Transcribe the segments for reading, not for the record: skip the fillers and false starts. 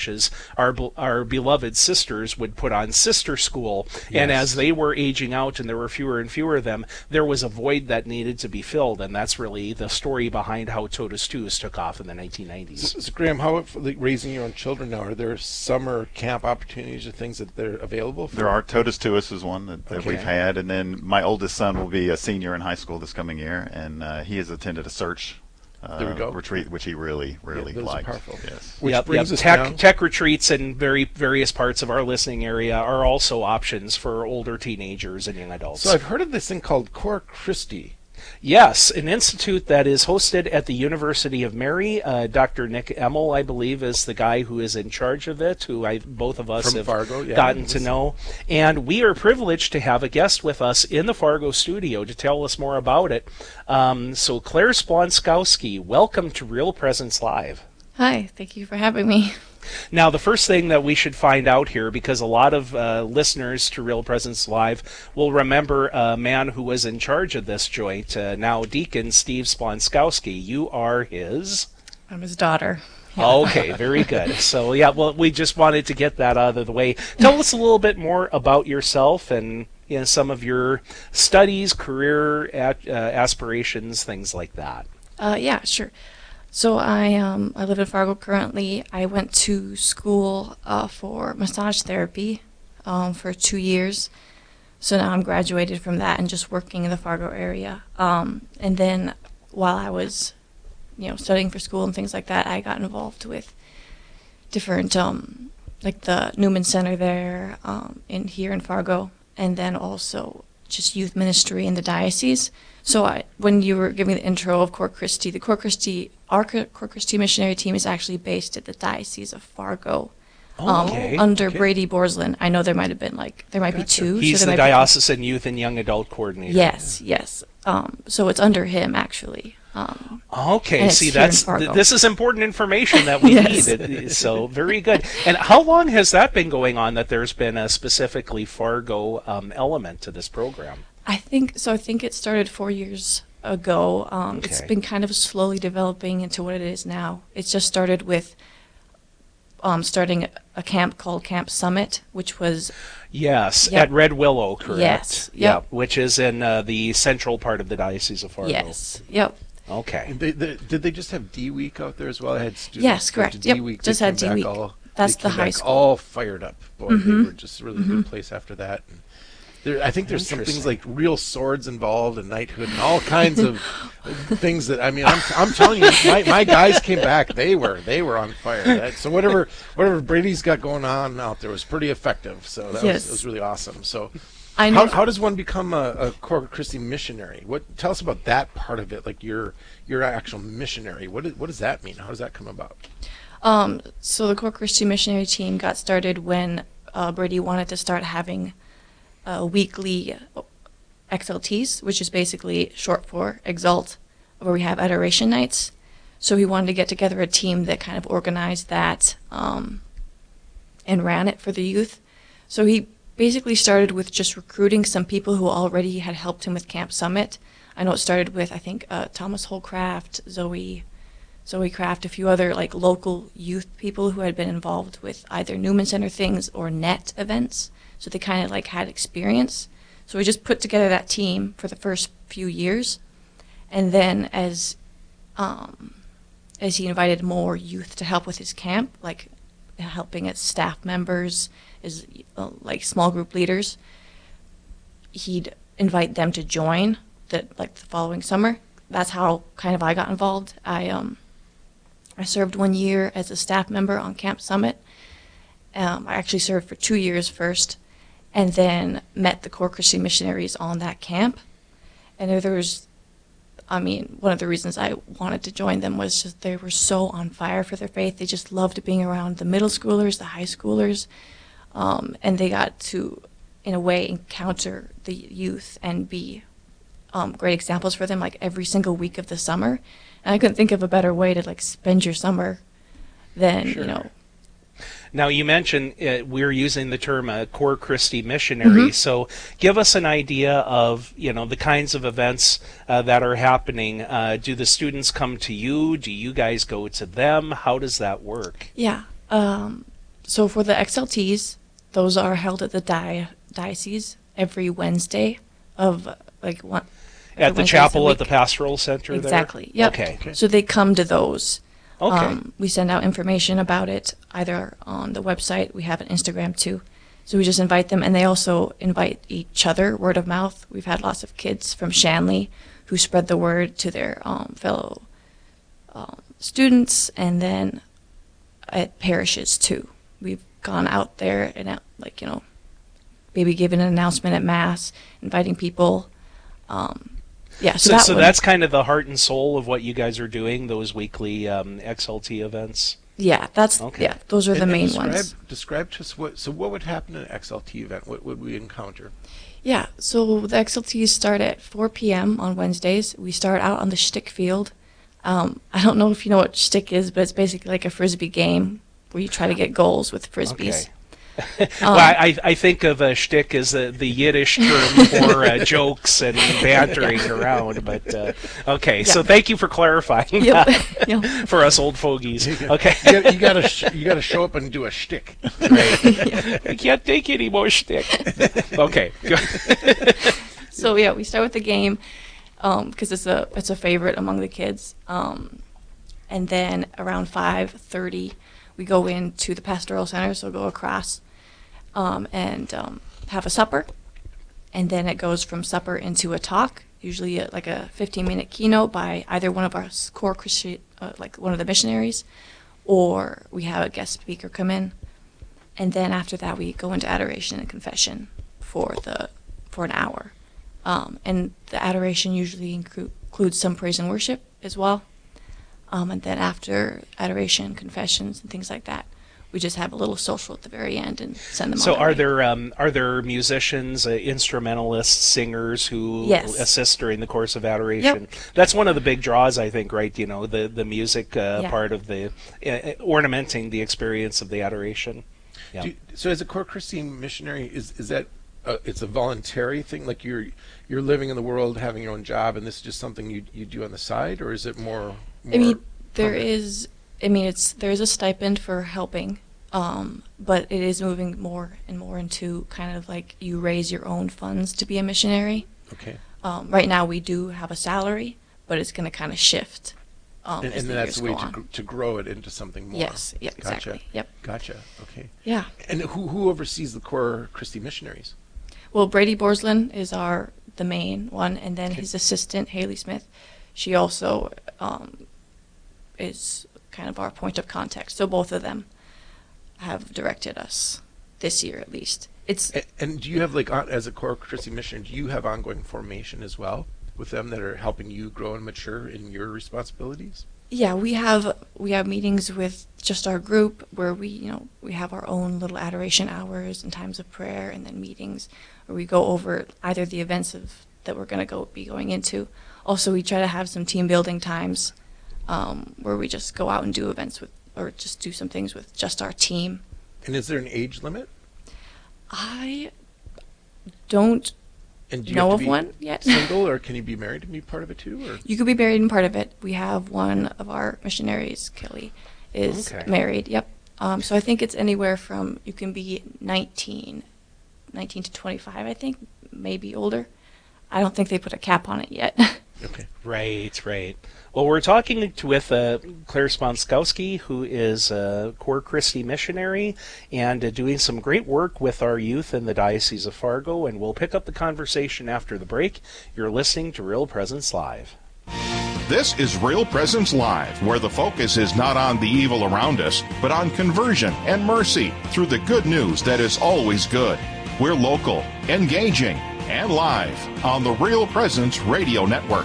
our beloved sisters would put on Sister School, and as they were aging out and there were fewer and fewer of them, there was a void that needed to be filled, and that's really the story behind how Totus Tuus took off in the 1990s. So Graham, how raising your own children now? Are there summer camp opportunities or things that they're available for? There are. Totus Tuus is one that we've had, and then my oldest son will be a senior in high school this coming year, and he has attended a search retreat, which he really liked. Yes. Which brings us tech retreats in various parts of our listening area are also options for older teenagers and young adults. So I've heard of this thing called Cor Christi. Yes, an institute that is hosted at the University of Mary. Dr. Nick Emmel, I believe, is the guy who is in charge of it, who both of us have gotten to know. And we are privileged to have a guest with us in the Fargo studio to tell us more about it. So Claire Splonskowski, welcome to Real Presence Live. Hi, thank you for having me. Now, the first thing that we should find out here, because a lot of listeners to Real Presence Live will remember a man who was in charge of this joint, now Deacon Steve Splonskowski. You are his? I'm his daughter. Yeah. Okay, very good. So, we just wanted to get that out of the way. Tell us a little bit more about yourself and some of your studies, career aspirations, things like that. Yeah, sure. So I live in Fargo currently. I went to school for massage therapy for 2 years. So now I'm graduated from that and just working in the Fargo area. And then while I was, studying for school and things like that, I got involved with different, like the Newman Center there here in Fargo, and then also just youth ministry in the diocese. So when you were giving the intro of Cor Christi, our Cor Christi missionary team is actually based at the Diocese of Fargo, under Brady Borslin. I know there might be two. He's so the diocesan youth and young adult coordinator. Yes. So it's under him actually. This is important information that we need. So very good. And how long has that been going on? That there's been a specifically Fargo element to this program? I think it started 4 years ago. It's been kind of slowly developing into what it is now. It's just started with starting a camp called Camp Summit, which was at Red Willow, correct? Yes. Yep. Which is in the central part of the Diocese of Fargo. Yes. Yep. Okay. Did they just have D Week out there as well? I had students. Yes, correct. D-Week. Just had D Week. That's the high school. All fired up. Boy, they were just a really good place after that. I think there's some things like real swords involved and knighthood and all kinds of things that I'm telling you, my guys came back. They were on fire. So whatever Brady's got going on out there was pretty effective. So that was really awesome. So how does one become a Cor Christi missionary? Tell us about that part of it, like your actual missionary. What does that mean? How does that come about? So the Cor Christi missionary team got started when Brady wanted to start having weekly XLTs, which is basically short for Exalt, where we have adoration nights. So he wanted to get together a team that kind of organized that and ran it for the youth. So he basically started with just recruiting some people who already had helped him with Camp Summit. I know it started with, I think, Thomas Holcraft, Zoe Craft, a few other like local youth people who had been involved with either Newman Center things or NET events. So they kind of like had experience. So we just put together that team for the first few years, and then as he invited more youth to help with his camp, like helping as staff members, as like small group leaders, he'd invite them to join the following summer. That's how kind of I got involved. I served 1 year as a staff member on Camp Summit. I actually served for 2 years first, and then met the Cor Christi missionaries on that camp. And one of the reasons I wanted to join them was just they were so on fire for their faith. They just loved being around the middle schoolers, the high schoolers, and they got to, in a way, encounter the youth and be great examples for them, like every single week of the summer. And I couldn't think of a better way to like spend your summer than, Now, you mentioned we're using the term Cor Christi missionary, so give us an idea of, the kinds of events that are happening. Do the students come to you? Do you guys go to them? How does that work? Yeah. So for the XLTs, those are held at the diocese every Wednesday of like one. At the chapel at the pastoral center. Exactly. There? Yep. Okay. So they come to those. Okay. We send out information about it either on the website. We have an Instagram too. So we just invite them, and they also invite each other, word of mouth. We've had lots of kids from Shanley who spread the word to their fellow students, and then at parishes too. We've gone out there and maybe giving an announcement at Mass, inviting people. So that's kind of the heart and soul of what you guys are doing, those weekly XLT events. Yeah, those are the main ones. Describe to us what would happen in an XLT event? What would we encounter? Yeah, so the XLTs start at 4 p.m. on Wednesdays. We start out on the Shtick field. I don't know if you know what Shtick is, but it's basically like a Frisbee game where you try to get goals with Frisbees. Okay. Well, I think of a shtick as the Yiddish term for jokes and bantering around, but okay. So thank you for clarifying that for us old fogies. Okay, you gotta show up and do a shtick. Right. I can't take any more shtick. Okay. So we start with the game because it's a favorite among the kids, and then around 5:30. We go into the pastoral center, so go across and have a supper. And then it goes from supper into a talk, usually like a 15-minute keynote by either one of our core Christian, like one of the missionaries, or we have a guest speaker come in. And then after that, we go into adoration and confession for an hour. And the adoration usually includes some praise and worship as well. And then after adoration, confessions, and things like that, we just have a little social at the very end and send them. So, are there musicians, instrumentalists, singers who assist during the course of adoration? Yep. That's one of the big draws, I think, right? You know, the music part of the ornamenting the experience of the adoration. Yeah. So, as a Core Christine missionary, is that it's a voluntary thing? Like you're living in the world, having your own job, and this is just something you do on the side, or is it more? There is a stipend for helping, but it is moving more and more into kind of like you raise your own funds to be a missionary. Okay. Right now we do have a salary, but it's going to kind of shift. And that's the way to grow it into something more. Yes. Yep. Gotcha. Exactly. Yep. Gotcha. Okay. Yeah. And who oversees the Core Christi missionaries? Well, Brady Borslin is the main one, and then his assistant Haley Smith. She also is kind of our point of contact. So both of them have directed us this year, at least. And do you have, like, as a Core Christi missionary, do you have ongoing formation as well with them that are helping you grow and mature in your responsibilities? Yeah, we have meetings with just our group where we have our own little adoration hours and times of prayer, and then meetings where we go over either the events that we're going to be going into. Also, we try to have some team building times where we just go out and do events or just do some things with just our team. And is there an age limit? I don't know of one yet. Single, or can you be married and be part of it too? Or? You could be married and part of it. We have one of our missionaries, Kelly, is married. Yep. So I think it's anywhere from, you can be 19 to 25, I think, maybe older. I don't think they put a cap on it yet. Okay. Right. Well, we're talking with Claire Sponskowski, who is a Core Christi missionary and doing some great work with our youth in the Diocese of Fargo, and we'll pick up the conversation after the break. You're listening to Real Presence Live. This is Real Presence Live, where the focus is not on the evil around us, but on conversion and mercy through the good news that is always good. We're local, engaging, and live on the Real Presence Radio Network.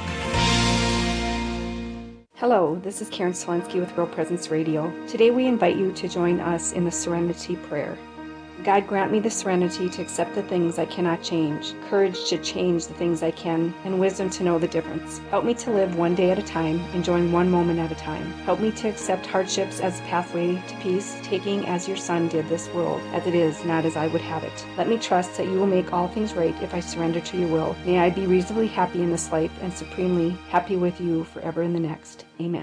Hello, this is Karen Slensky with Real Presence Radio. Today we invite you to join us in the Serenity Prayer. God, grant me the serenity to accept the things I cannot change, courage to change the things I can, and wisdom to know the difference. Help me to live one day at a time, enjoying one moment at a time. Help me to accept hardships as a pathway to peace, taking as your Son did this world, as it is, not as I would have it. Let me trust that you will make all things right if I surrender to your will. May I be reasonably happy in this life and supremely happy with you forever in the next. Amen.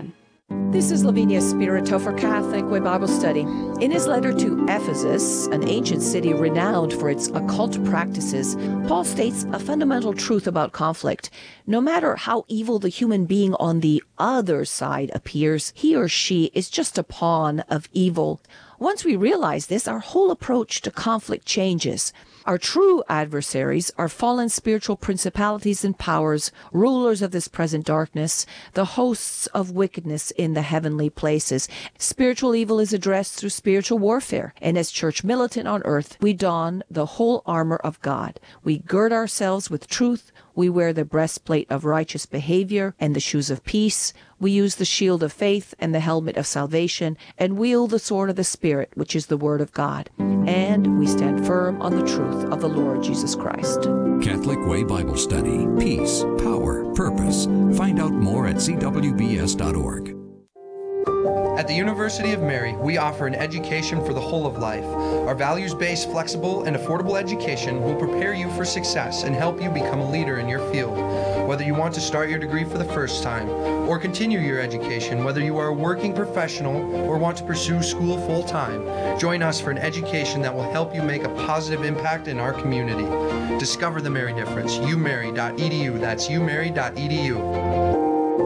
This is Lavinia Spirito for Catholic Way Bible Study. In his letter to Ephesus, an ancient city renowned for its occult practices, Paul states a fundamental truth about conflict. No matter how evil the human being on the other side appears, he or she is just a pawn of evil. Once we realize this, our whole approach to conflict changes. Our true adversaries are fallen spiritual principalities and powers, rulers of this present darkness, the hosts of wickedness in the heavenly places. Spiritual evil is addressed through spiritual warfare, and as church militant on earth, we don the whole armor of God. We gird ourselves with truth. We wear the breastplate of righteous behavior and the shoes of peace. We use the shield of faith and the helmet of salvation, and wield the sword of the Spirit, which is the Word of God. And we stand firm on the truth of the Lord Jesus Christ. Catholic Way Bible Study. Peace, power, purpose. Find out more at cwbs.org. At the University of Mary, we offer an education for the whole of life. Our values-based, flexible, and affordable education will prepare you for success and help you become a leader in your field. Whether you want to start your degree for the first time or continue your education, whether you are a working professional or want to pursue school full-time, join us for an education that will help you make a positive impact in our community. Discover the Mary difference. umary.edu. That's umary.edu.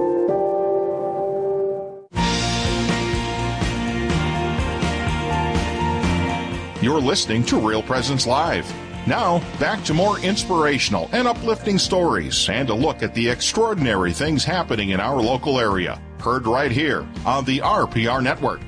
You're listening to Real Presence Live. Now, back to more inspirational and uplifting stories and a look at the extraordinary things happening in our local area. Heard right here on the RPR Network.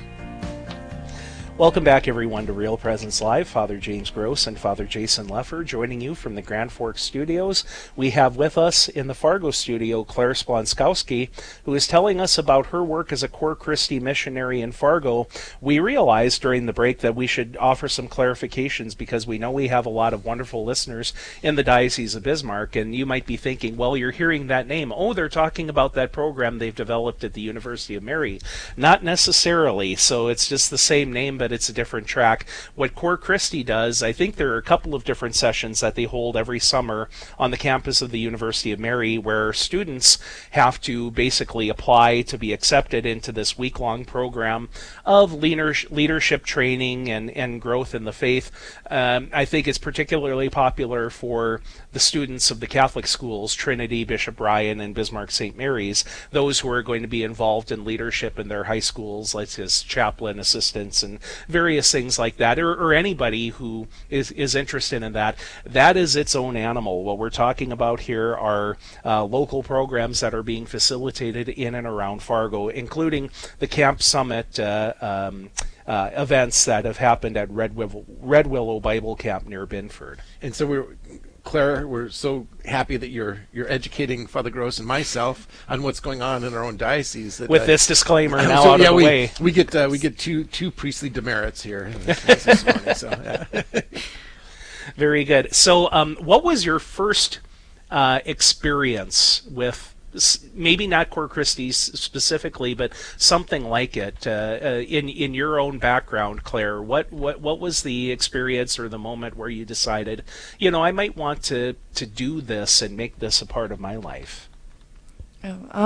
Welcome back, everyone, to Real Presence Live. Father James Gross and Father Jason Leffer joining you from the Grand Forks studios. We have with us in the Fargo studio Claire Splonskowski, who is telling us about her work as a Cor Christi missionary in Fargo. We realized during the break that we should offer some clarifications because we know we have a lot of wonderful listeners in the Diocese of Bismarck, and you might be thinking, well, you're hearing that name. Oh, they're talking about that program they've developed at the University of Mary. Not necessarily, so it's just the same name, but it's a different track. What Cor Christi does, I think there are a couple of different sessions that they hold every summer on the campus of the University of Mary where students have to basically apply to be accepted into this week-long program of leadership training and growth in the faith. I think it's particularly popular for the students of the Catholic schools, Trinity, Bishop Bryan, and Bismarck St. Mary's, those who are going to be involved in leadership in their high schools, like as chaplain assistants and various things like that, or anybody who is interested in that. That is its own animal. What we're talking about here are local programs that are being facilitated in and around Fargo, including the Camp Summit events that have happened at Red Willow Bible Camp near Binford. And so Claire, we're so happy that you're educating Father Gross and myself on what's going on in our own diocese. That, with this disclaimer now out of the way, we get two priestly demerits here this morning. So, yeah. Very good. So, what was your first experience with? Maybe not Cor Christi specifically, but something like it in your own background, Claire. What was the experience or the moment where you decided, I might want to do this and make this a part of my life? I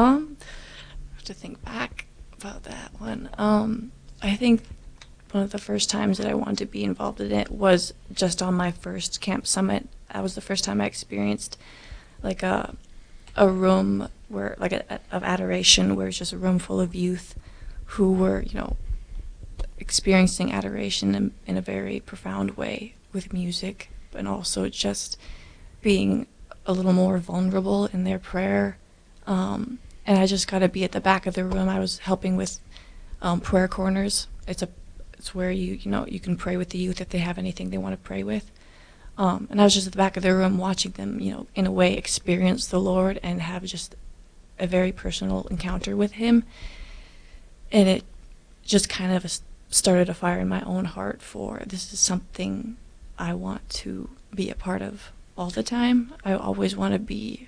have to think back about that one. I think one of the first times that I wanted to be involved in it was just on my first Camp Summit. That was the first time I experienced like a room where of adoration, where it's just a room full of youth who were experiencing adoration in a very profound way with music, but also just being a little more vulnerable in their prayer. And I just got to be at the back of the room. I was helping with prayer corners. It's where you can pray with the youth if they have anything they want to pray with. And I was just at the back of the room watching them, in a way experience the Lord and have just a very personal encounter with Him. And it just kind of started a fire in my own heart for this is something I want to be a part of all the time. I always want to be,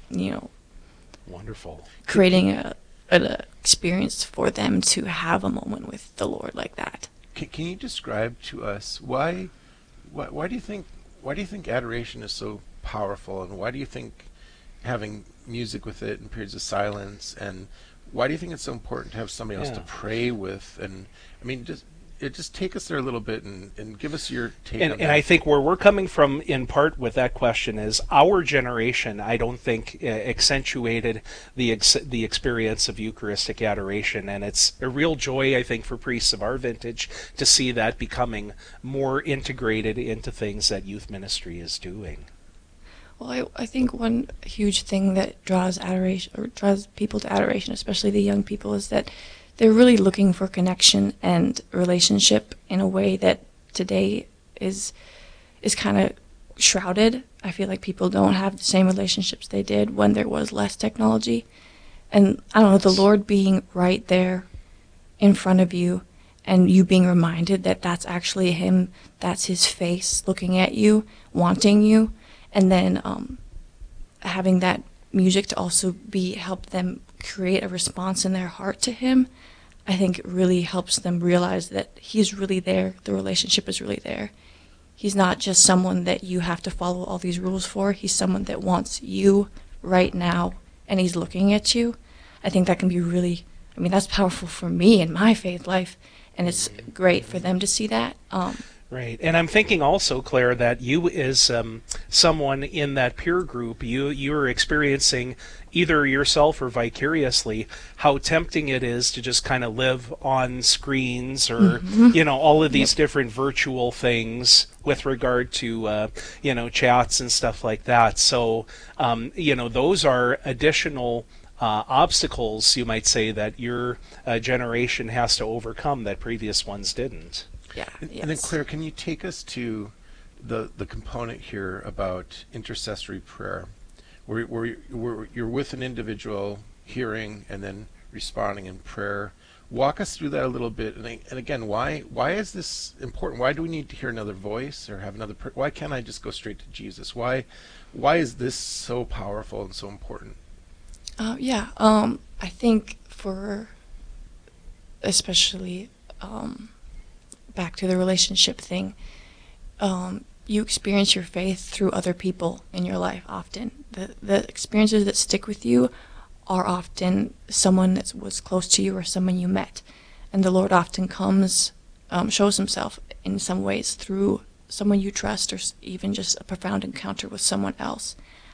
wonderful, creating an experience for them to have a moment with the Lord like that. Can you describe to us why do you think adoration is so powerful, and why do you think having music with it and periods of silence, and why do you think it's so important to have somebody else to pray with? And I mean, just take us there a little bit and give us your take on that. And I think where we're coming from in part with that question is our generation, I don't think, accentuated the experience of Eucharistic adoration. And it's a real joy, I think, for priests of our vintage to see that becoming more integrated into things that youth ministry is doing. Well, I think one huge thing that draws adoration, or draws people to adoration, especially the young people, is that they're really looking for connection and relationship in a way that today is kind of shrouded. I feel like people don't have the same relationships they did when there was less technology. And I don't know, the Lord being right there in front of you and you being reminded that that's actually Him, that's His face looking at you, wanting you, and then having that music to also help them create a response in their heart to Him, I think it really helps them realize that He's really there, the relationship is really there. He's not just someone that you have to follow all these rules for. He's someone that wants you right now, and He's looking at you. I think that can be really, I mean, that's powerful for me in my faith life, and it's great for them to see that. Right, and I'm thinking also, Claire, that you as someone in that peer group, you're experiencing either yourself or vicariously how tempting it is to just kind of live on screens or, all of these different virtual things with regard to, chats and stuff like that. So, those are additional obstacles, you might say, that your generation has to overcome that previous ones didn't. Yeah. And then, Claire, can you take us to the component here about intercessory prayer, where you're with an individual, hearing and then responding in prayer? Walk us through that a little bit. And again, why is this important? Why do we need to hear another voice or have another? Why can't I just go straight to Jesus? Why is this so powerful and so important? I think for especially. Back to the relationship thing, you experience your faith through other people in your life often. The experiences that stick with you are often someone that was close to you or someone you met. And the Lord often comes, shows Himself in some ways through someone you trust, or even just a profound encounter with someone else.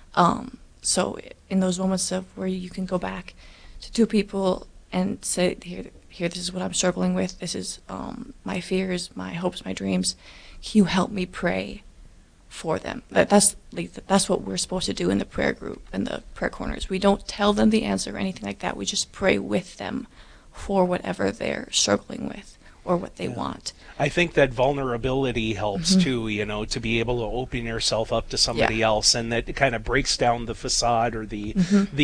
So in those moments of where you can go back to two people and say, here, this is what I'm struggling with. This is my fears, my hopes, my dreams. Can you help me pray for them? That's what we're supposed to do in the prayer group and the prayer corners. We don't tell them the answer or anything like that. We just pray with them for whatever they're struggling with or what they want. I think that vulnerability helps too, to be able to open yourself up to somebody else, and that kind of breaks down the facade or the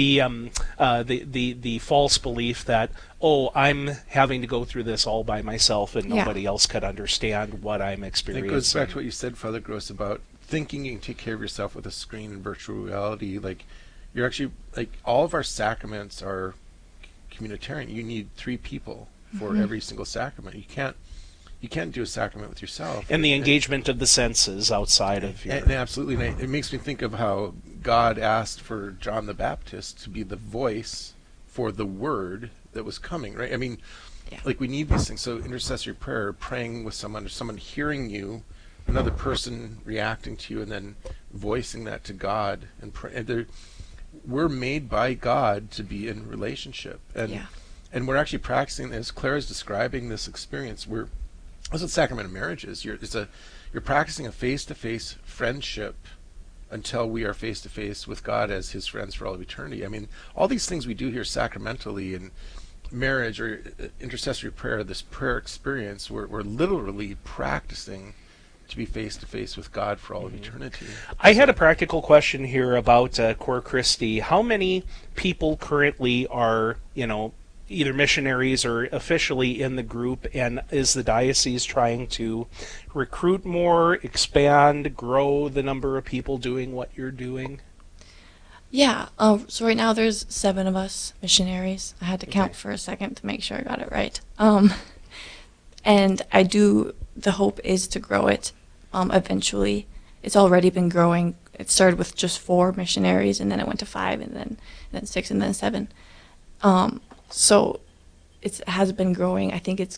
false belief that, I'm having to go through this all by myself and nobody else could understand what I'm experiencing. It goes back to what you said, Father Gross, about thinking you can take care of yourself with a screen and virtual reality. Like, you're actually, all of our sacraments are communitarian. You need 3 people for every single sacrament. You can't do a sacrament with yourself. And the engagement of the senses outside of your... And absolutely. And it makes me think of how God asked for John the Baptist to be the voice for the word that was coming, right? I mean, we need these things. So intercessory prayer, praying with someone, or someone hearing you, another person reacting to you, and then voicing that to God. And we're made by God to be in relationship. And we're actually practicing, as Claire is describing this experience, that's what sacrament of marriage is. You're practicing a face-to-face friendship until we are face-to-face with God as His friends for all of eternity. I mean, all these things we do here sacramentally in marriage or intercessory prayer, this prayer experience, we're literally practicing to be face-to-face with God for all of eternity. I had a practical question here about Cor Christi. How many people currently are, either missionaries or officially in the group, and is the diocese trying to recruit more, expand, grow the number of people doing what you're doing? Yeah, so right now there's 7 of us missionaries. I had to count for a second to make sure I got it right. And the hope is to grow it eventually. It's already been growing. It started with just 4 missionaries, and then it went to 5, and then 6, and then 7. So it has been growing. I think it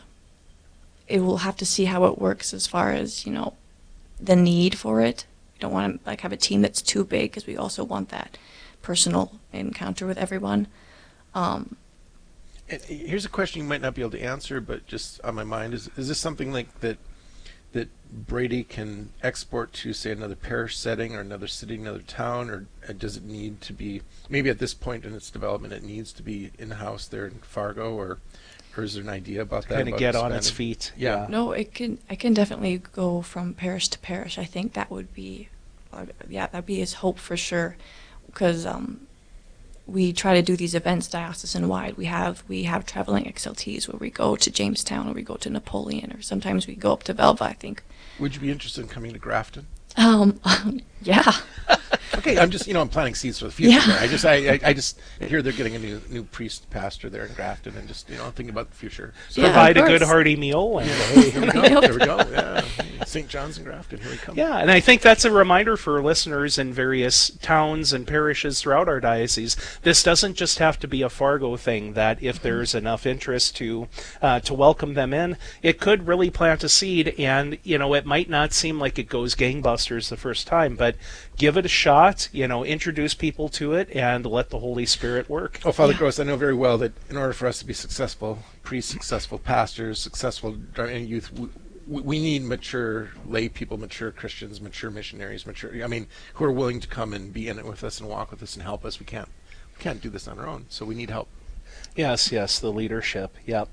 will have to see how it works as far as, the need for it. We don't want to have a team that's too big because we also want that personal encounter with everyone. Here's a question you might not be able to answer, but just on my mind, is this something like that Brady can export to, say, another parish setting or another city, another town, or does it need to be, maybe at this point in its development, it needs to be in-house there in Fargo, or is there an idea about that? Kind of get on its feet. Yeah. No, it can definitely go from parish to parish. I think that would be, that'd be his hope for sure, because we try to do these events diocesan-wide. We have traveling XLTs where we go to Jamestown or we go to Napoleon, or sometimes we go up to Velva, I think. Would you be interested in coming to Grafton? Yeah. Okay, I'm just, I'm planting seeds for the future. Yeah. I just hear they're getting a new priest pastor there in Grafton, and just, thinking about the future. So provide a good hearty meal. And here we go. There we go. Yeah. St. John's in Grafton, here we come. Yeah, and I think that's a reminder for listeners in various towns and parishes throughout our diocese. This doesn't just have to be a Fargo thing, that if there's enough interest to welcome them in, it could really plant a seed, and, it might not seem like it goes gangbusters the first time, but give it a shot, introduce people to it, and let the Holy Spirit work. Oh, Father Gross, I know very well that in order for us to be successful priests, successful pastors, successful youth, we need mature lay people, mature Christians, mature missionaries, who are willing to come and be in it with us and walk with us and help us. We can't do this on our own, so we need help. Yes, the leadership. Yep.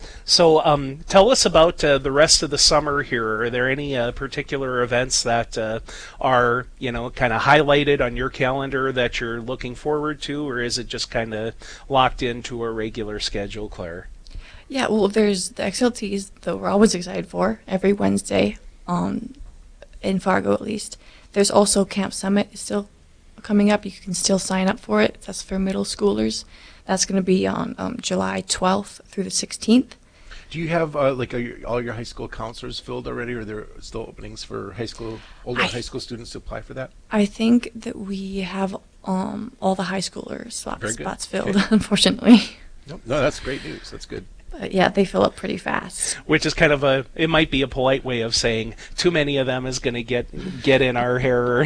So tell us about the rest of the summer here. Are there any particular events that are, kind of highlighted on your calendar that you're looking forward to, or is it just kind of locked into a regular schedule, Claire? Yeah, well, there's the XLTs that we're always excited for every Wednesday, in Fargo at least. There's also Camp Summit is still coming up. You can still sign up for it. That's for middle schoolers. That's going to be on July 12th through the 16th. Do you have all your high school counselors filled already, or are there still openings for high school students to apply for that? I think that we have all the high schooler spots filled, okay. Unfortunately. No, that's great news. That's good. But yeah, they fill up pretty fast. Which is kind of it might be a polite way of saying too many of them is going to get in our hair.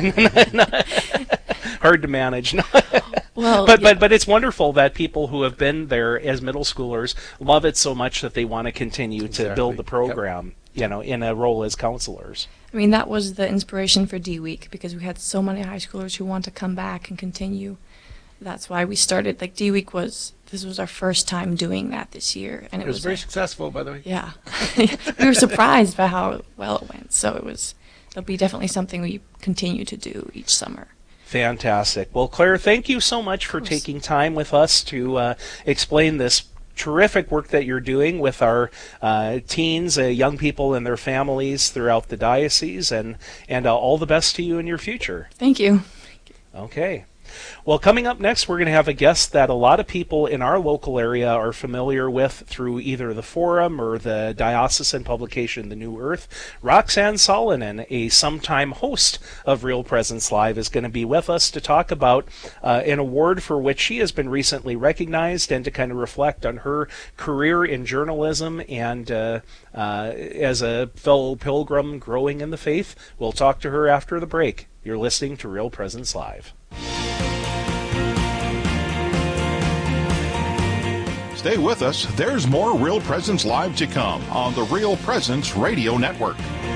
Hard to manage. Well, but it's wonderful that people who have been there as middle schoolers love it so much that they want to continue to build the program, in a role as counselors. I mean, that was the inspiration for D Week, because we had so many high schoolers who want to come back and continue. That's why we started, D Week this was our first time doing that this year. And it was very successful, by the way. Yeah. We were surprised by how well it went. So it'll be definitely something we continue to do each summer. Fantastic. Well, Claire, thank you so much for taking time with us to explain this terrific work that you're doing with our teens, young people and their families throughout the diocese, and all the best to you in your future. Thank you. Okay. Well, coming up next, we're going to have a guest that a lot of people in our local area are familiar with through either the forum or the diocesan publication, The New Earth. Roxanne Solonen, a sometime host of Real Presence Live, is going to be with us to talk about an award for which she has been recently recognized, and to kind of reflect on her career in journalism and as a fellow pilgrim growing in the faith. We'll talk to her after the break. You're listening to Real Presence Live. Stay with us. There's more Real Presence Live to come on the Real Presence Radio Network.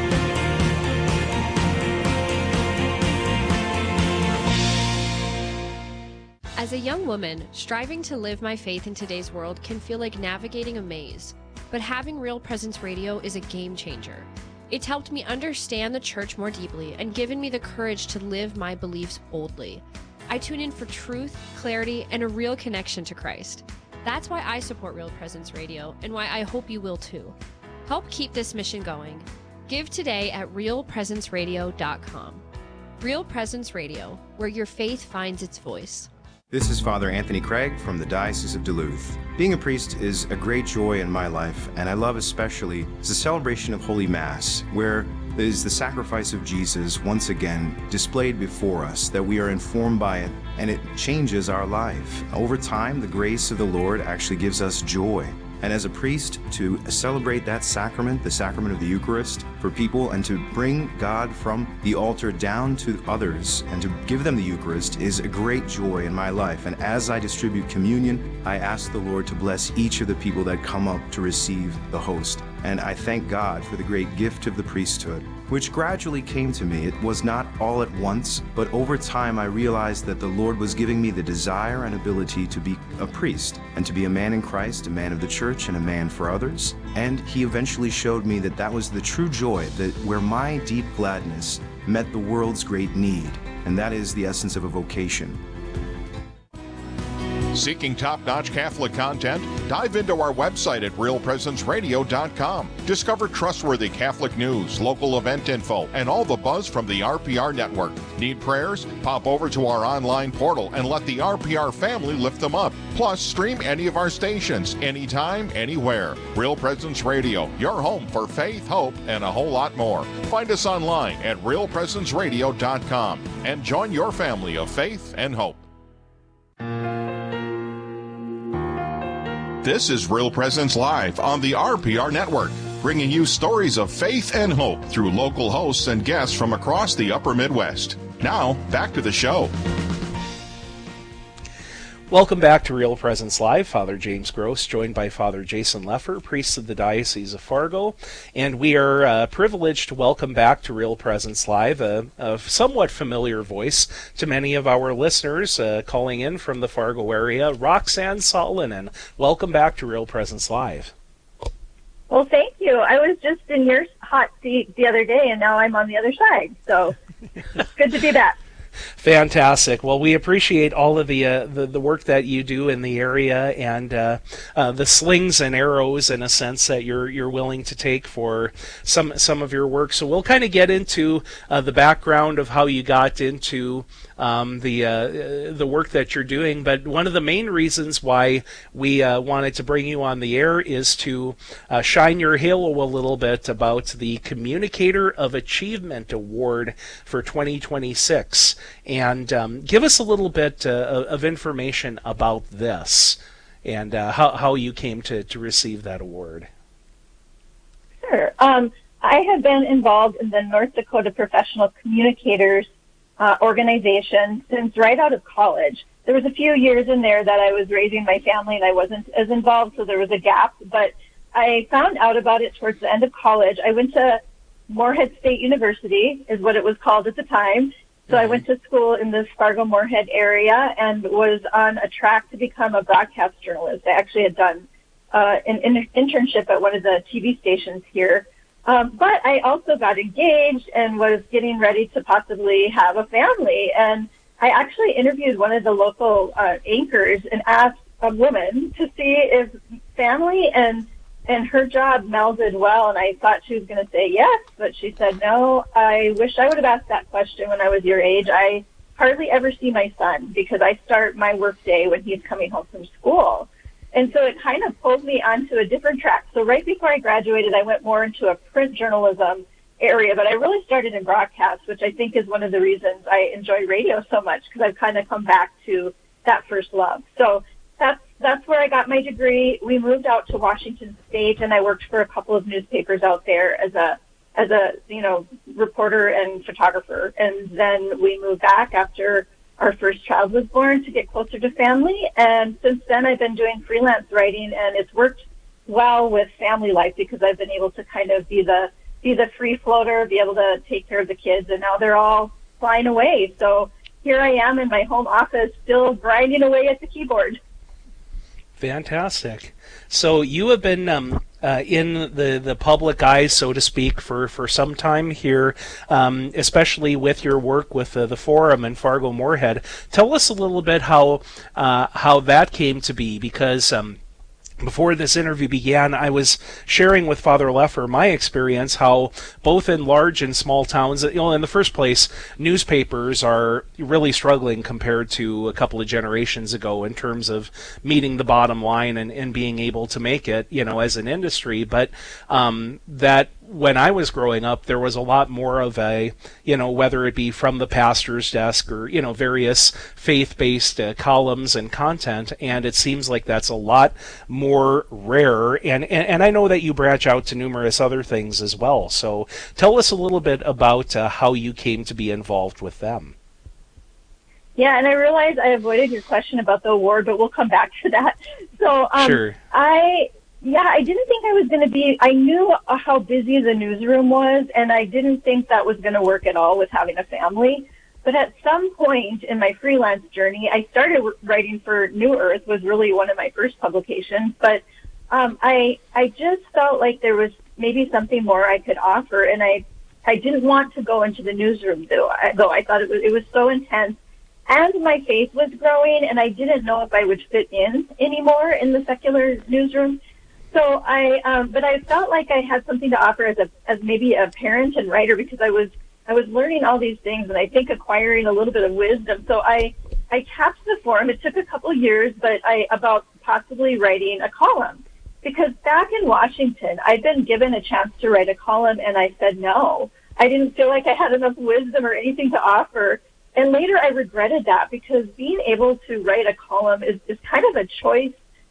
As a young woman, striving to live my faith in today's world can feel like navigating a maze. But having Real Presence Radio is a game changer. It's helped me understand the church more deeply and given me the courage to live my beliefs boldly. I tune in for truth, clarity, and a real connection to Christ. That's why I support Real Presence Radio, and why I hope you will too. Help keep this mission going. Give today at realpresenceradio.com. Real Presence Radio, where your faith finds its voice. This is Father Anthony Craig from the Diocese of Duluth. Being a priest is a great joy in my life, and I love especially the celebration of Holy Mass, where is the sacrifice of Jesus once again displayed before us, that we are informed by it, and it changes our life. Over time, the grace of the Lord actually gives us joy. And as a priest, to celebrate that sacrament, the sacrament of the Eucharist, for people, and to bring God from the altar down to others and to give them the Eucharist is a great joy in my life. And as I distribute communion, I ask the Lord to bless each of the people that come up to receive the host. And I thank God for the great gift of the priesthood, which gradually came to me. It was not all at once, but over time I realized that the Lord was giving me the desire and ability to be a priest and to be a man in Christ, a man of the church, and a man for others. And He eventually showed me that that was the true joy, that where my deep gladness met the world's great need, and that is the essence of a vocation. Seeking top-notch Catholic content? Dive into our website at realpresenceradio.com. Discover trustworthy Catholic news, local event info, and all the buzz from the RPR network. Need prayers? Pop over to our online portal and let the RPR family lift them up. Plus, stream any of our stations, anytime, anywhere. Real Presence Radio, your home for faith, hope, and a whole lot more. Find us online at realpresenceradio.com and join your family of faith and hope. This is Real Presence Live on the RPR Network, bringing you stories of faith and hope through local hosts and guests from across the upper Midwest. Now, back to the show. Welcome back to Real Presence Live. Father James Gross, joined by Father Jason Leffer, priest of the Diocese of Fargo. And we are privileged to welcome back to Real Presence Live a somewhat familiar voice to many of our listeners calling in from the Fargo area, Roxanne Solonen. Welcome back to Real Presence Live. Well, thank you. I was just in your hot seat the other day, and now I'm on the other side. So it's good to be back. Fantastic. Well, we appreciate all of the work that you do in the area and the slings and arrows, in a sense, that you're willing to take for some of your work. So we'll kind of get into the background of how you got into the work that you're doing. But one of the main reasons why we wanted to bring you on the air is to shine your halo a little bit about the Communicator of Achievement Award for 2026. And give us a little bit of information about this and how you came to receive that award. Sure. I have been involved in the North Dakota Professional Communicators organization since right out of college. There was a few years in there that I was raising my family and I wasn't as involved, so there was a gap. But I found out about it towards the end of college. I went to Moorhead State University, is what it was called at the time. So I went to school in the Fargo-Moorhead area and was on a track to become a broadcast journalist. I actually had done an internship at one of the TV stations here. But I also got engaged and was getting ready to possibly have a family. And I actually interviewed one of the local anchors and asked a woman to see if family and her job melded well, and I thought she was going to say yes, but she said no. I wish I would have asked that question when I was your age. I hardly ever see my son because I start my work day when he's coming home from school. And so it kind of pulled me onto a different track. So right before I graduated, I went more into a print journalism area, but I really started in broadcast, which I think is one of the reasons I enjoy radio so much, because I've kind of come back to that first love. So that's where I got my degree. We moved out to Washington State, and I worked for a couple of newspapers out there as a reporter and photographer. And then we moved back after our first child was born to get closer to family. And since then, I've been doing freelance writing, and it's worked well with family life because I've been able to kind of be the free floater, be able to take care of the kids, and now they're all flying away. So here I am in my home office, still grinding away at the keyboard. Fantastic. So you have been in the public eye, so to speak, for some time here, especially with your work with the Forum in Fargo-Moorhead. Tell us a little bit how that came to be, because before this interview began, I was sharing with Father Leffer my experience how both in large and small towns, in the first place, newspapers are really struggling compared to a couple of generations ago in terms of meeting the bottom line and being able to make it, as an industry. But that when I was growing up, there was a lot more of a, whether it be from the pastor's desk or, various faith-based columns and content, and it seems like that's a lot more rare. And I know that you branch out to numerous other things as well. So tell us a little bit about how you came to be involved with them. Yeah, and I realize I avoided your question about the award, but we'll come back to that. So sure. I didn't think I was going to be, I knew how busy the newsroom was, and I didn't think that was going to work at all with having a family. But at some point in my freelance journey, I started writing for New Earth, was really one of my first publications. But I just felt like there was maybe something more I could offer, and I didn't want to go into the newsroom, though I thought it was so intense. And my faith was growing, and I didn't know if I would fit in anymore in the secular newsroom. So but I felt like I had something to offer as maybe a parent and writer, because I was learning all these things, and I think acquiring a little bit of wisdom. So I tapped the forum. It took a couple years, but about possibly writing a column, because back in Washington, I'd been given a chance to write a column, and I said no. I didn't feel like I had enough wisdom or anything to offer. And later I regretted that, because being able to write a column is kind of a choice.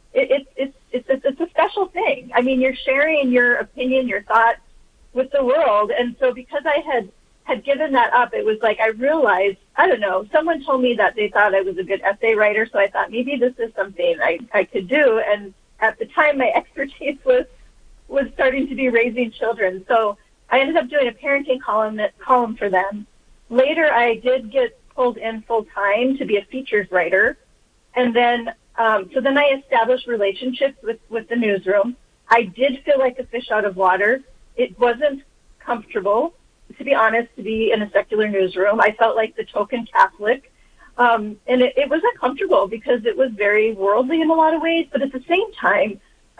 It's a special thing. I mean, you're sharing your opinion, your thoughts with the world. And so because I had given that up, it was like I realized, I don't know, someone told me that they thought I was a good essay writer, so I thought maybe this is something I could do. And at the time, my expertise was starting to be raising children. So I ended up doing a parenting column for them. Later, I did get pulled in full-time to be a features writer. And then, so then I established relationships with the newsroom. I did feel like a fish out of water. It wasn't comfortable, to be honest, to be in a secular newsroom. I felt like the token Catholic. And it wasn't comfortable because it was very worldly in a lot of ways. But at the same time,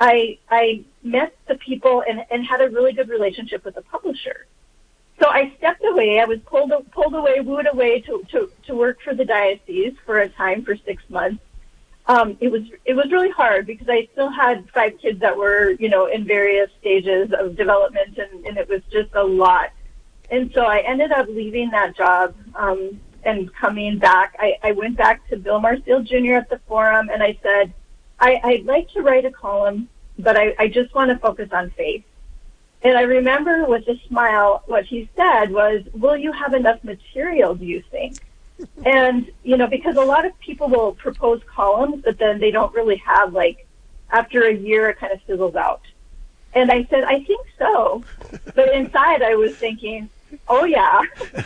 I met the people and had a really good relationship with the publisher. So I stepped away. I was pulled away, wooed away to work for the diocese for a time, for 6 months. It was really hard because I still had 5 kids that were, in various stages of development, and it was just a lot. And so I ended up leaving that job and coming back. I went back to Bill Marcel Jr. at the Forum, and I said, I'd like to write a column, but I just want to focus on faith. And I remember with a smile, what he said was, will you have enough material, do you think? And, because a lot of people will propose columns, but then they don't really have, after a year, it kind of fizzles out. And I said, I think so. But inside I was thinking, oh, yeah.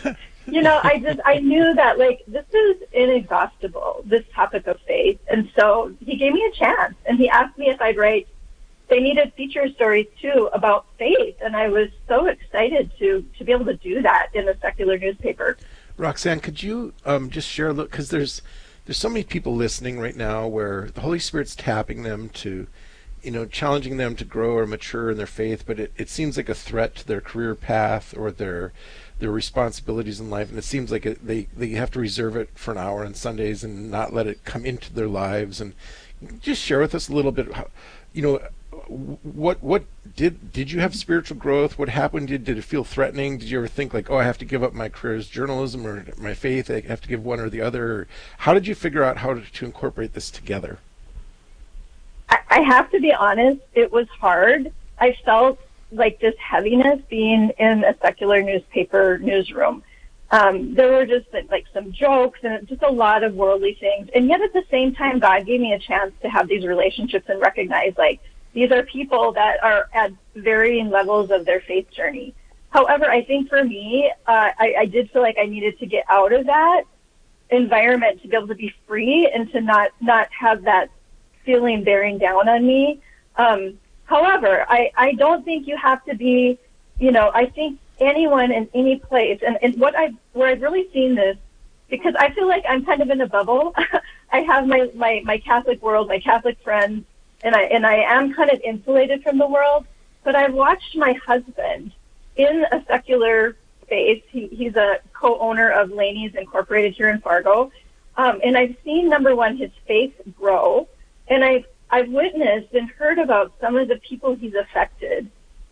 I knew that, this is inexhaustible, this topic of faith. And so he gave me a chance, and he asked me if I'd write. They needed feature stories, too, about faith, and I was so excited to be able to do that in a secular newspaper. Roxanne, could you just share a little, because there's so many people listening right now where the Holy Spirit's tapping them to, challenging them to grow or mature in their faith, but it seems like a threat to their career path or their responsibilities in life, and it seems like they have to reserve it for an hour on Sundays and not let it come into their lives. And just share with us a little bit, what did you have spiritual growth? What happened? Did it feel threatening? Did you ever think I have to give up my career as journalism or my faith? I have to give one or the other. How did you figure out how to incorporate this together? I have to be honest, it was hard. I felt like this heaviness being in a secular newspaper newsroom. There were just some jokes and just a lot of worldly things. And yet at the same time, God gave me a chance to have these relationships and recognize these are people that are at varying levels of their faith journey. However, I think for me, I did feel like I needed to get out of that environment to be able to be free and to not have that feeling bearing down on me. However, I don't think you have to be, I think anyone in any place, and where I've really seen this, because I feel like I'm kind of in a bubble. I have my Catholic world, my Catholic friends, and I am kind of insulated from the world, but I've watched my husband in a secular space. He's a co-owner of Laney's Incorporated here in Fargo, and I've seen, number one, his faith grow, and I've witnessed and heard about some of the people he's affected,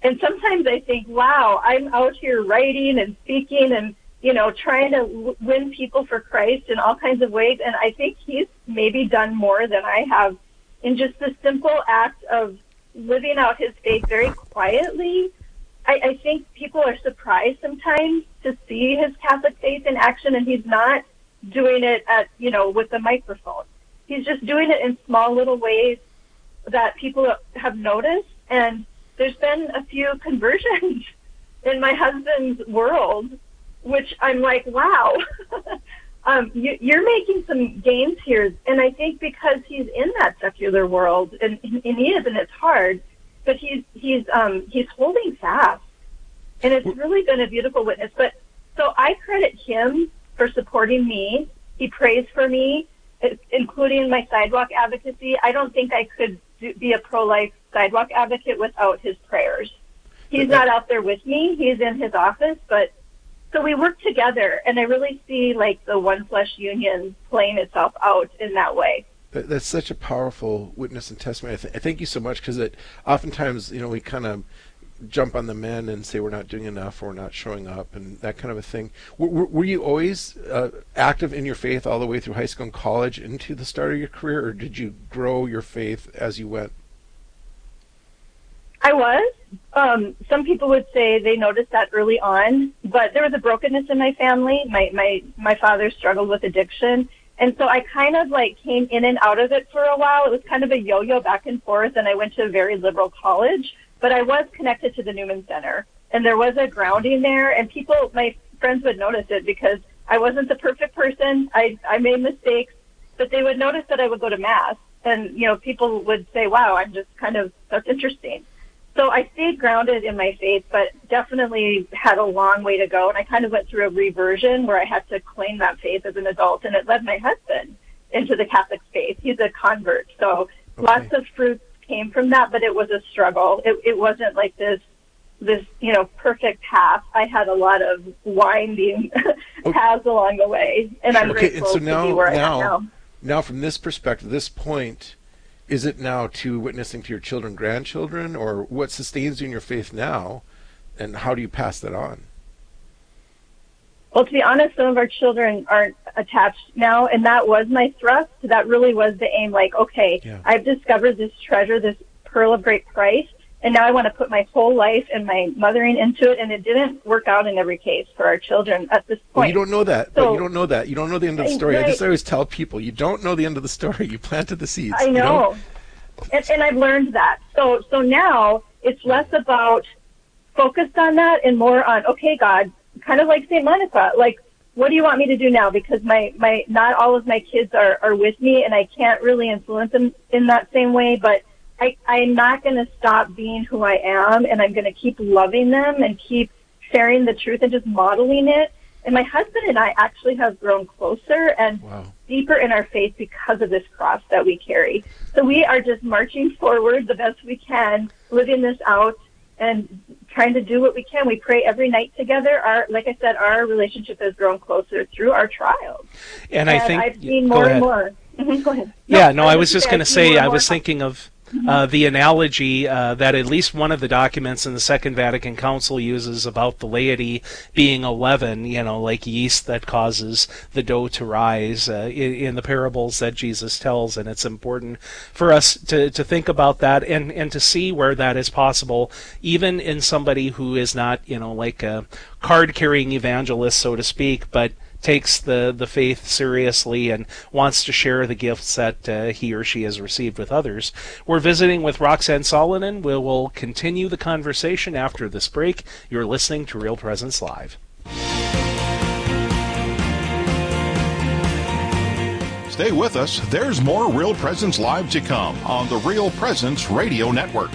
And sometimes I think, wow, I'm out here writing and speaking and, trying to win people for Christ in all kinds of ways. And I think he's maybe done more than I have in just the simple act of living out his faith very quietly. I think people are surprised sometimes to see his Catholic faith in action, and he's not doing it with the microphone. He's just doing it in small little ways that people have noticed. And there's been a few conversions in my husband's world, which I'm like, wow, you're making some gains here. And I think because he's in that secular world, and he is, and it's hard, but he's holding fast. And it's really been a beautiful witness. But so I credit him for supporting me. He prays for me, including my sidewalk advocacy. I don't think I could be a pro-life sidewalk advocate without his prayers. He's not out there with me. He's in his office, but so we work together, and I really see like the one flesh union playing itself out in that way. That's such a powerful witness and testimony. I thank you so much, because oftentimes, we kind of jump on the men and say we're not doing enough or we're not showing up and that kind of a thing. Were you always active in your faith all the way through high school and college into the start of your career, or did you grow your faith as you went? I was. Some people would say they noticed that early on, but there was a brokenness in my family. My father struggled with addiction, and so I kind of like came in and out of it for a while. It was kind of a yo-yo back and forth, and I went to a very liberal college, but I was connected to the Newman Center, and there was a grounding there, and my friends would notice it because I wasn't the perfect person. I made mistakes, but they would notice that I would go to Mass, and, people would say, wow, that's interesting. So I stayed grounded in my faith, but definitely had a long way to go. And I kind of went through a reversion where I had to claim that faith as an adult, and it led my husband into the Catholic faith. He's a convert. So lots of fruits came from that, but it was a struggle. It wasn't like this perfect path. I had a lot of winding paths along the way, and I'm grateful to be where I am now. Now, from this perspective, this point, is it now to witnessing to your children, grandchildren, or what sustains you in your faith now, and how do you pass that on? Well, to be honest, some of our children aren't attached now, and that was my thrust. That really was the aim, I've discovered this treasure, this pearl of great price, and now I want to put my whole life and my mothering into it, and it didn't work out in every case for our children at this point. Well, you don't know that, but you don't know that. You don't know the end of the story. Right. I just always tell people, you don't know the end of the story. You planted the seeds. I know, and I've learned that. So now it's less about focused on that and more on, okay, God, kind of like St. Monica, what do you want me to do now? Because my not all of my kids are with me, and I can't really influence them in that same way, but I'm not going to stop being who I am, and I'm going to keep loving them and keep sharing the truth and just modeling it. And my husband and I actually have grown closer and deeper in our faith because of this cross that we carry. So we are just marching forward the best we can, living this out and trying to do what we can. We pray every night together. Like I said, our relationship has grown closer through our trials. And I think I've seen more and more. Go ahead. I was just going to say, I was thinking of the analogy that at least one of the documents in the Second Vatican Council uses about the laity being a leaven, like yeast that causes the dough to rise in the parables that Jesus tells. And it's important for us to think about that and to see where that is possible, even in somebody who is not, like a card-carrying evangelist, so to speak, but takes the faith seriously and wants to share the gifts that he or she has received with others. We're visiting with Roxanne Solonen. We will continue the conversation after this break. You're listening to Real Presence Live. Stay with us. There's more Real Presence Live to come on the Real Presence Radio Network.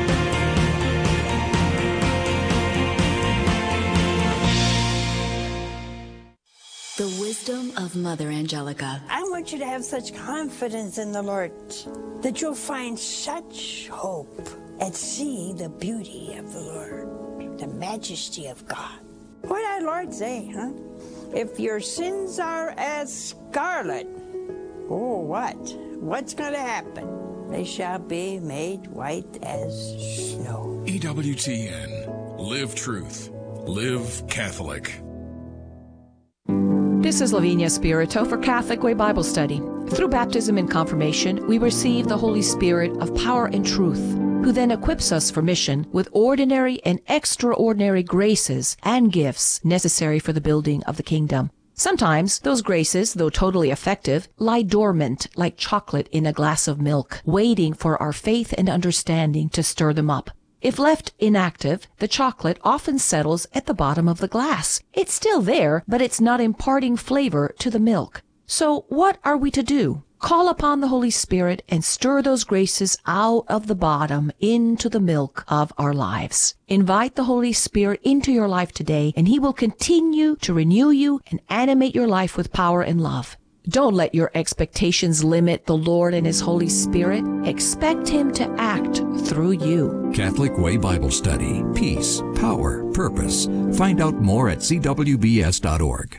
The wisdom of Mother Angelica. I want you to have such confidence in the Lord that you'll find such hope and see the beauty of the Lord, the majesty of God. What did our Lord say, huh? If your sins are as scarlet, oh, what? What's going to happen? they shall be made white as snow. EWTN. Live truth. Live Catholic. This is Lavinia Spirito for Catholic Way Bible Study. Through baptism and confirmation, we receive the Holy Spirit of power and truth, who then equips us for mission with ordinary and extraordinary graces and gifts necessary for the building of the kingdom. Sometimes those graces, though totally effective, lie dormant like chocolate in a glass of milk, waiting for our faith and understanding to stir them up. If left inactive, the chocolate often settles at the bottom of the glass. It's still there, but it's not imparting flavor to the milk. So what are we to do? Call upon the Holy Spirit and stir those graces out of the bottom into the milk of our lives. Invite the Holy Spirit into your life today, and He will continue to renew you and animate your life with power and love. Don't let your expectations limit the Lord and His Holy Spirit. Expect Him to act through you. Catholic Way Bible Study. Peace, power, purpose. Find out more at cwbs.org.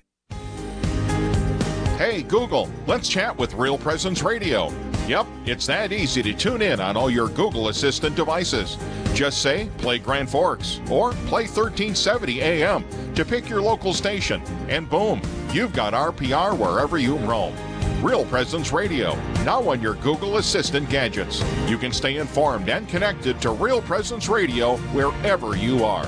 Hey, Google, let's chat with Real Presence Radio. Yep, it's that easy to tune in on all your Google Assistant devices. Just say, play Grand Forks, or play 1370 AM to pick your local station, and boom, you've got RPR wherever you roam. Real Presence Radio, now on your Google Assistant gadgets. You can stay informed and connected to Real Presence Radio wherever you are.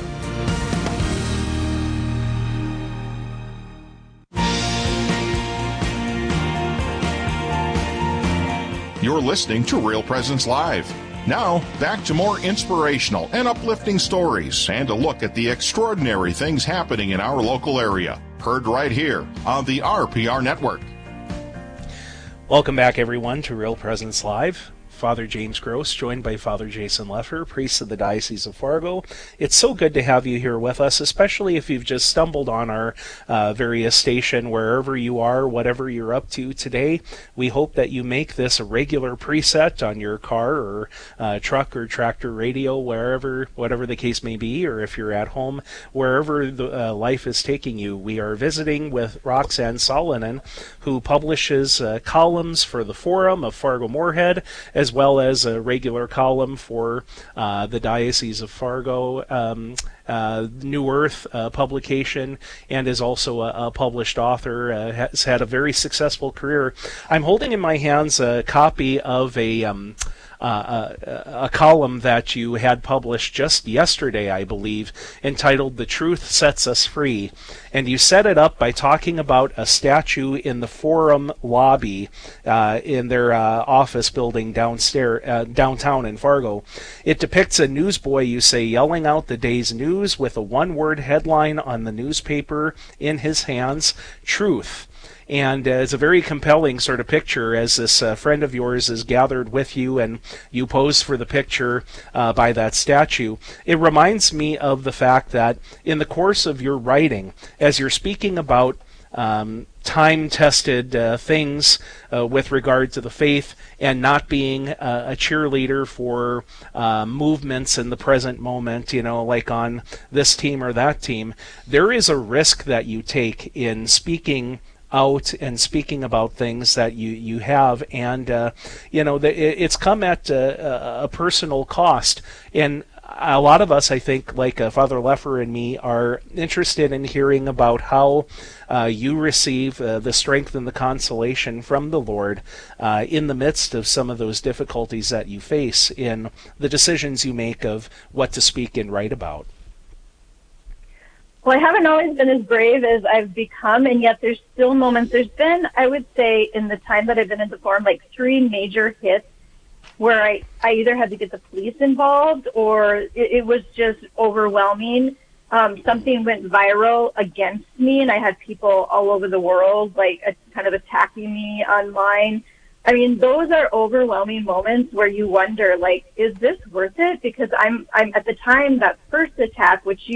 You're listening to Real Presence Live. Now, back to more inspirational and uplifting stories and a look at the extraordinary things happening in our local area. Heard right here on the RPR Network. Welcome back, everyone, to Real Presence Live. Father James Gross, joined by Father Jason Leffer, priest of the Diocese of Fargo. It's so good to have you here with us, especially if you've just stumbled on our various station, wherever you are, whatever you're up to today. We hope that you make this a regular preset on your car or truck or tractor radio, whatever the case may be, or if you're at home, wherever the life is taking you. We are visiting with Roxanne Solonen, who publishes columns for the Forum of Fargo-Moorhead, as well as a regular column for the Diocese of Fargo, New Earth publication, and is also a published author, has had a very successful career. I'm holding in my hands a copy of a column that you had published just yesterday, I believe, entitled "The Truth Sets Us Free." And you set it up by talking about a statue in the Forum lobby in their office building downtown in Fargo. It depicts a newsboy, you say, yelling out the day's news with a one-word headline on the newspaper in his hands, "Truth." And it's a very compelling sort of picture as this friend of yours is gathered with you and you pose for the picture by that statue. It reminds me of the fact that in the course of your writing, as you're speaking about time-tested things with regard to the faith and not being a cheerleader for movements in the present moment, like on this team or that team, there is a risk that you take in speaking out and speaking about things that you have, and it's come at a personal cost. And a lot of us, I think, like Father Leffer and me, are interested in hearing about how you receive the strength and the consolation from the Lord in the midst of some of those difficulties that you face in the decisions you make of what to speak and write about. Well, I haven't always been as brave as I've become, and yet there's still moments. There's been, I would say, in the time that I've been in the Forum, like 3 major hits where I either had to get the police involved or it was just overwhelming. Something went viral against me, and I had people all over the world, kind of attacking me online. I mean, those are overwhelming moments where you wonder, is this worth it? Because I'm at the time, that first attack, which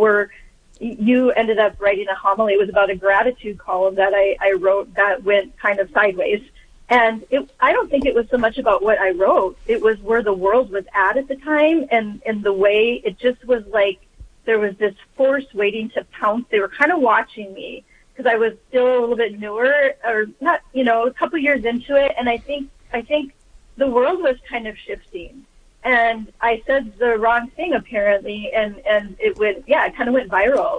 you ended up writing a homily. It was about a gratitude column that I wrote that went kind of sideways. And I don't think it was so much about what I wrote. It was where the world was at the time, and the way it just was like there was this force waiting to pounce. They were kind of watching me because I was still a little bit newer, or not, a couple years into it. And I think the world was kind of shifting. And I said the wrong thing, apparently, and it kind of went viral.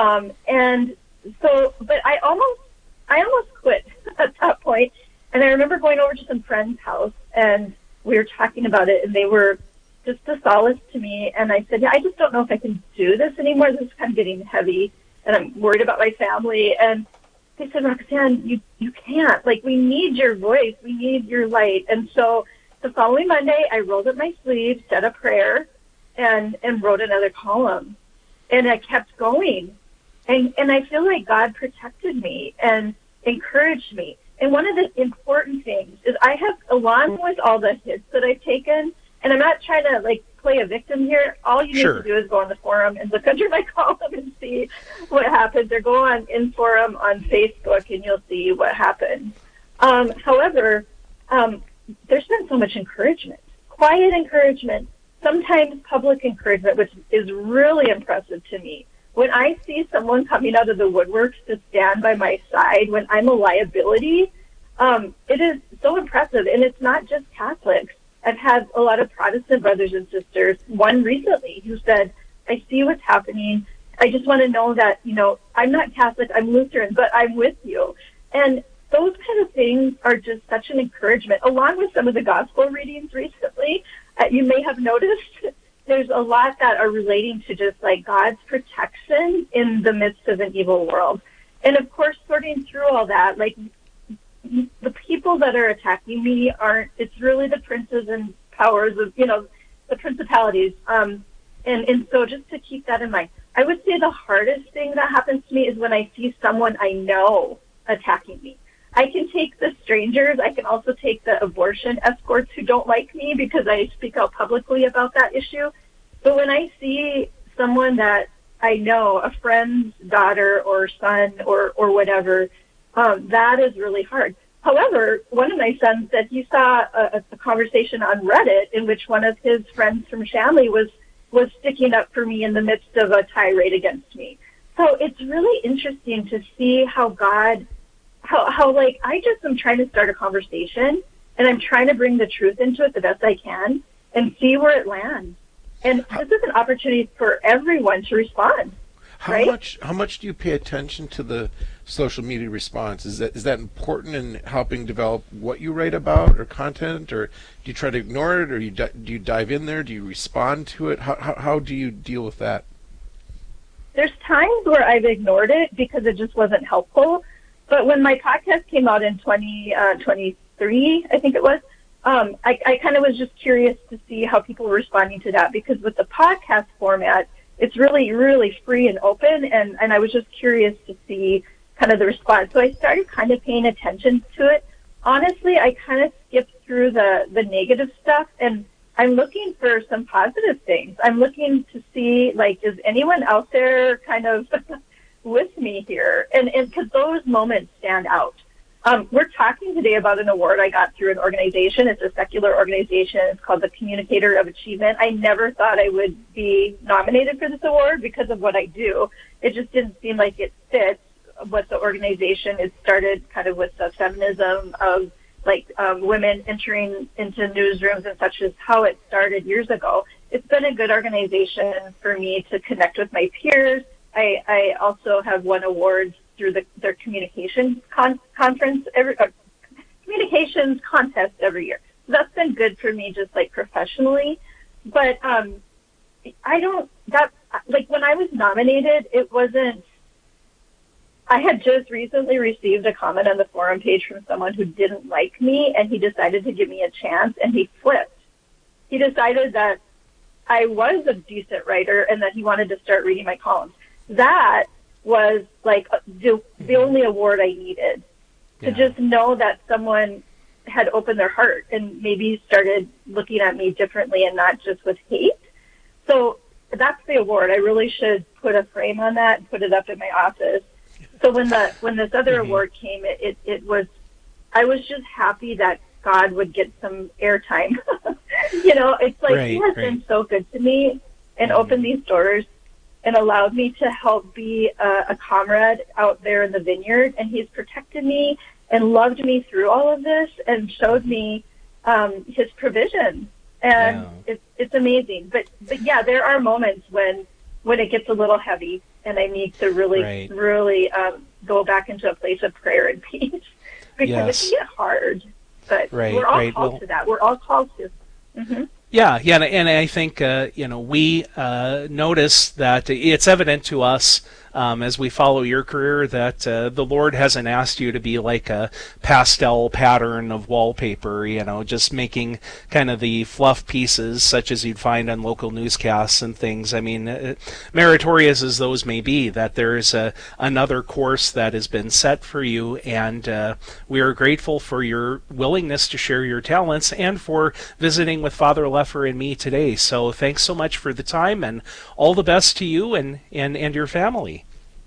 And so, but I almost quit at that point. And I remember going over to some friend's house, and we were talking about it, and they were just a solace to me. And I said, I just don't know if I can do this anymore. This is kind of getting heavy, and I'm worried about my family. And they said, Roxanne, you can't. Like, we need your voice. We need your light. And so the following Monday, I rolled up my sleeves, said a prayer, and wrote another column. And I kept going. And I feel like God protected me and encouraged me. And one of the important things is I have, along with all the hits that I've taken, and I'm not trying to, like, play a victim here. All you need to do is go on the forum and look under my column and see what happens, or go on in forum on Facebook and you'll see what happens. However, there's been so much encouragement, quiet encouragement, sometimes public encouragement, which is really impressive to me. When I see someone coming out of the woodworks to stand by my side when I'm a liability, it is so impressive. And it's not just Catholics. I've had a lot of Protestant brothers and sisters, one recently, who said, I see what's happening. I just want to know that, I'm not Catholic, I'm Lutheran, but I'm with you. And those kind of things are just such an encouragement, along with some of the gospel readings recently. You may have noticed there's a lot that are relating to just like God's protection in the midst of an evil world. And of course, sorting through all that, like, the people that are attacking me it's really the princes and powers of, the principalities. And so just to keep that in mind, I would say the hardest thing that happens to me is when I see someone I know attacking me. I can take the strangers. I can also take the abortion escorts who don't like me because I speak out publicly about that issue. But when I see someone that I know, a friend's daughter or son or whatever, that is really hard. However, one of my sons said he saw a conversation on Reddit in which one of his friends from Shanley was sticking up for me in the midst of a tirade against me. So it's really interesting to see how God, how like I just am trying to start a conversation and I'm trying to bring the truth into it the best I can and see where it lands. And this is an opportunity for everyone to respond. How much do you pay attention to the social media response? Is that important in helping develop what you write about or content, or do you try to ignore it, or do you dive in there? Do you respond to it? How do you deal with that? There's times where I've ignored it because it just wasn't helpful. But when my podcast came out in 2023, I think it was, I kind of was just curious to see how people were responding to that, because with the podcast format, it's really, really free and open, and I was just curious to see kind of the response. So I started kind of paying attention to it. Honestly, I kind of skipped through the negative stuff, and I'm looking for some positive things. I'm looking to see, like, is anyone out there kind of with me here? And because those moments stand out. We're talking today about an award I got through an organization. It's a secular organization. It's called the Communicator of Achievement. I never thought I would be nominated for this award because of what I do. It just didn't seem like it fits what the organization is. Started kind of with the feminism of, like, women entering into newsrooms and such, as how it started years ago. It's been a good organization for me to connect with my peers. I also have won awards through their communications communications contest every year. So that's been good for me, just like professionally. But when I was nominated, it wasn't. I had just recently received a comment on the forum page from someone who didn't like me, and he decided to give me a chance, and he flipped. He decided that I was a decent writer and that he wanted to start reading my columns. That was like the only award I needed, to just know that someone had opened their heart and maybe started looking at me differently and not just with hate. So that's the award. I really should put a frame on that and put it up in my office. So when this other award came, it was, I was just happy that God would get some airtime. It's like He has been so good to me and opened these doors and allowed me to help be a comrade out there in the vineyard. And He's protected me and loved me through all of this and showed me His provision, and it's amazing. But yeah, there are moments when it gets a little heavy, and I need to really go back into a place of prayer and peace because it can get hard. But we're all called to that. We're all called to. Mm-hmm. Yeah, and I think we notice that it's evident to us as we follow your career that the Lord hasn't asked you to be like a pastel pattern of wallpaper, just making kind of the fluff pieces such as you'd find on local newscasts and things. I mean, meritorious as those may be, that there's another course that has been set for you, and we are grateful for your willingness to share your talents and for visiting with Father Leffer and me today. So thanks so much for the time, and all the best to you and your family.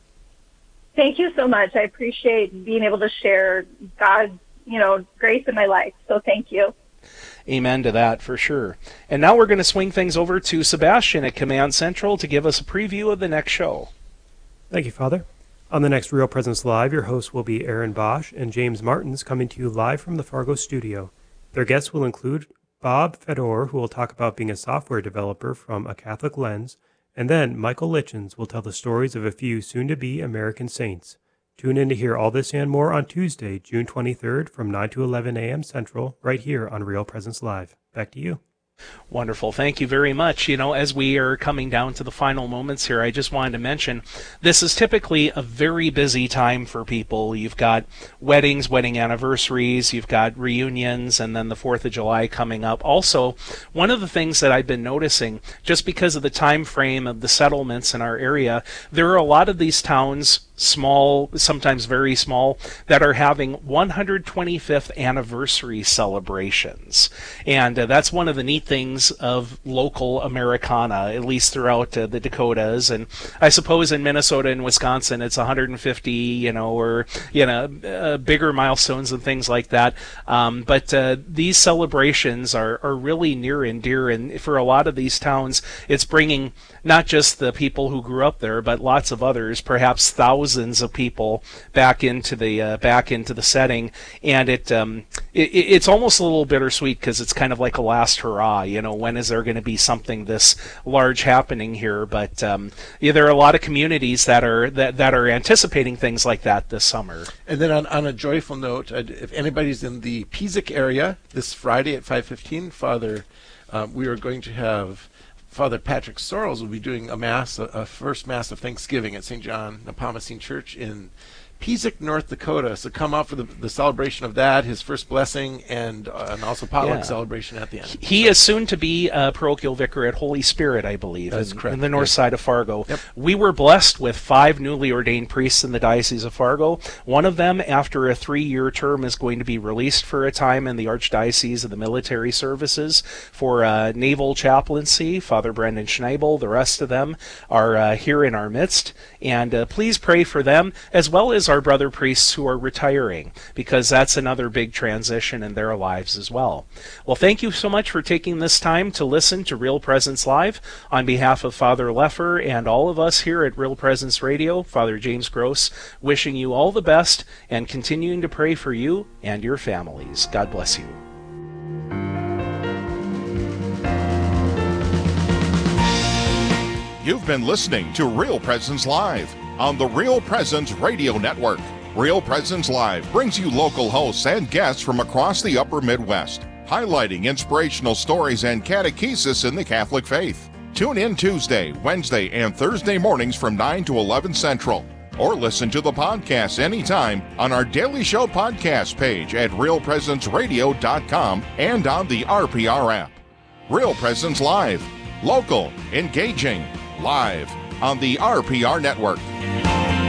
Thank you so much. I appreciate being able to share God's, grace in my life. So thank you. Amen to that, for sure. And now we're going to swing things over to Sebastian at Command Central to give us a preview of the next show. Thank you, Father. On the next Real Presence Live, your hosts will be Aaron Bosch and James Martins, coming to you live from the Fargo studio. Their guests will include Bob Fedor, who will talk about being a software developer from a Catholic lens, and then Michael Litchens will tell the stories of a few soon-to-be American saints. Tune in to hear all this and more on Tuesday, June 23rd from 9 to 11 a.m. Central, right here on Real Presence Live. Back to you. Wonderful. Thank you very much. As we are coming down to the final moments here, I just wanted to mention this is typically a very busy time for people. You've got weddings, wedding anniversaries, you've got reunions, and then the 4th of July coming up. Also, one of the things that I've been noticing, just because of the time frame of the settlements in our area, there are a lot of these towns, small, sometimes very small, that are having 125th anniversary celebrations. And that's one of the neat things of local Americana, at least throughout the Dakotas. And I suppose in Minnesota and Wisconsin, it's 150, or bigger milestones and things like that. But these celebrations are really near and dear. And for a lot of these towns, it's bringing not just the people who grew up there, but lots of others, perhaps thousands of people back into the setting. And it's almost a little bittersweet because it's kind of like a last hurrah. When is there going to be something this large happening here? But there are a lot of communities that are anticipating things like that this summer. And then on a joyful note, if anybody's in the Pisac area this Friday at 5:15, Father, we are going to have Father Patrick Sorrells will be doing a first Mass of Thanksgiving at St. John Nepomucene Church in Pisac, North Dakota. So come out for the celebration of that, his first blessing, and also potluck celebration at the end. He is soon to be parochial vicar at Holy Spirit, I believe, in the north side of Fargo. Yep. We were blessed with 5 newly ordained priests in the Diocese of Fargo. One of them, after a 3-year term, is going to be released for a time in the Archdiocese of the Military Services for naval chaplaincy, Father Brendan Schneibel. The rest of them are here in our midst. And please pray for them, as well as our brother priests who are retiring, because that's another big transition in their lives as well. Well, thank you so much for taking this time to listen to Real Presence Live. On behalf of Father Leffer and all of us here at Real Presence Radio, Father James Gross, wishing you all the best and continuing to pray for you and your families. God bless you. You've been listening to Real Presence Live on the Real Presence Radio Network. Real Presence Live brings you local hosts and guests from across the upper Midwest, highlighting inspirational stories and catechesis in the Catholic faith. Tune in Tuesday, Wednesday, and Thursday mornings from 9 to 11 Central. Or listen to the podcast anytime on our Daily Show podcast page at realpresenceradio.com and on the RPR app. Real Presence Live. Local, engaging, live on the RPR Network.